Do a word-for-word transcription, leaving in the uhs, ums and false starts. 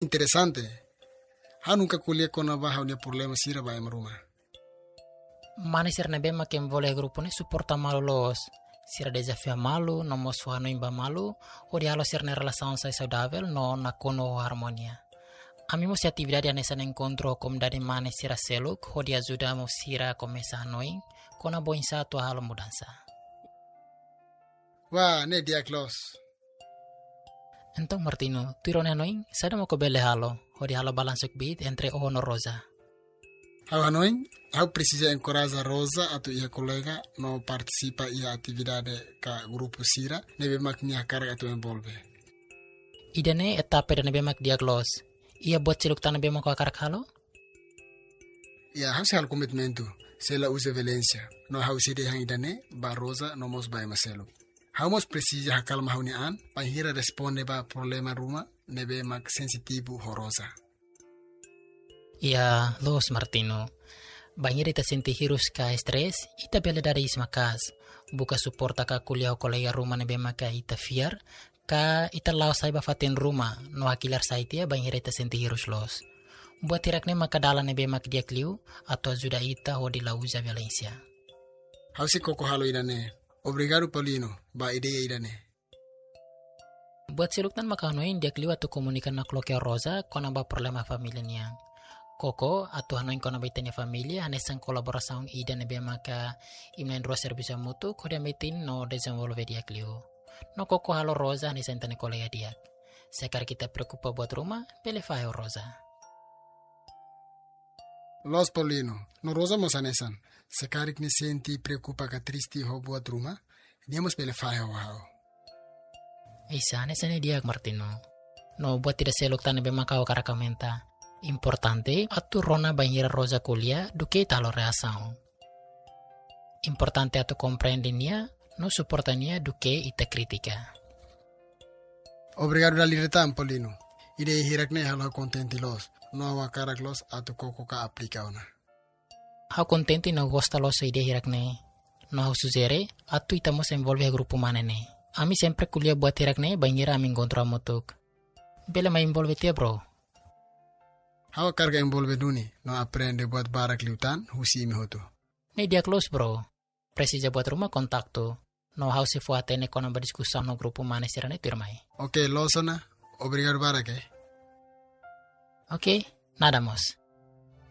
Interessante. Ha nunca kuliah kona baha unia problema sira ba em rumah. Mane sir na bema kem vole grupo ne suporta malu los. Sira desafia malu, no mo suano imba malu, o di halo sir na relação sai saudável no na kono harmonia. Amimo se atividade nessa encontro com dade mane sira seluk, o di ajuda mo sira começa noi, kona boinsa to halo mudança. Wah, ne dia close. Então Martino, tu irone noi, sada mo ko bele halo, o di halo balansuk bit entre o no Rosa. Hau Hanoi, hau precisa encorajar Rosa atau ia colega no participa ia atividade ka grupo sira, nebe mak nia carga tu envolve. Idane etapa da nebe mak diaglos. Ia buat celuk tanah bema ko akar halo? Ia hau sehal komitmentu, sela usa violência. No hau side hang idane, ba Rosa no mos ba maselu. Hau mos precisa hakal mahuni an, panhira responde ba problema rumah, nebe mak sensitivo ho Rosa. Ia, los Martino. Banhir ita senti hirus ka stres, ita bela dari ismakas. Buka suporta ka kuliah o kolega rumah nebe maka ita fiar, ka ita lao saiba fatin rumah, no akilar saitia banhir ita senti hirus los. Buat tirakne maka dala nebe mak dia kliu, atau ajuda ita ho di lauza violência. Hau si koko halo idane. Obrigado Paulino, ba ideia idane. Buat siluktan maka hanoin dia kliu atau komunikan na kloke Rosa, kona ba problema familia niang. Koko atau hanoin kona baitanya familia hanesan kolaboração ida nebe maka imnain dua serviço mutu kode metin no desenvolve dia kliu. No koko halo Rosa hanesan tane kolega dia. Sekar kita preocupa buat rumah, pele faio Rosa. Los Paulino, no Rosa mos hanesan. Sekar ni senti preocupa ka tristi ho buat rumah, dia mos pele faio hao. Isa hanesan dia Martino. No buat tidak seluk tane nebe maka o karakamenta. Importante atu rona banhira Rosa kuliah do que talo reação. Importante atu compreendinia no suportania do que ita crítica. Obrigado da libertad, Paulino. Ide hirakne halo contenti los, no awa karak los atu koko ka aplika ona. Hau contenti no gosta los ide hirakne. No hau suzere atu ita mos envolve grupo manene. Ami sempre kuliah buat hirakne banhira ami encontro amotuk. Bela ma envolve tia bro. Hau carga envolve duni, no aprende buat barak liutan, husi mi hotu. Ne dia close bro. Precisa buat rumah kontaktu. No hau se fuate ne kona berdiskussão no grupo mane sirane turmai. Ok, losona. Obrigado barak eh. Ok, nada mos.